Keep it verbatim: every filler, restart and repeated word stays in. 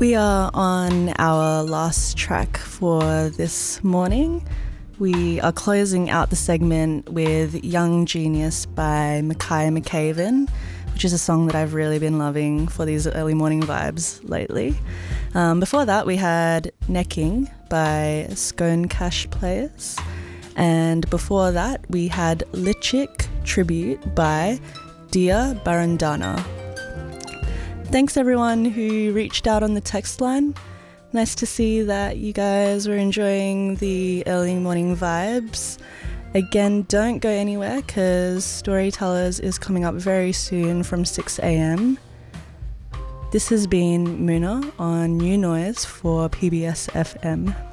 We are on our last track for this morning. We are closing out the segment with Young Genius by Mackay McCaven, which is a song that I've really been loving for these early morning vibes lately. Um, before that, we had Necking by Scone Cash Players. And before that, we had Lichik Tribute by Dia Barandana. Thanks everyone who reached out on the text line. Nice to see that you guys were enjoying the early morning vibes. Again, don't go anywhere because Storytellers is coming up very soon from six a.m. This has been Muna on New Noise for P B S F M.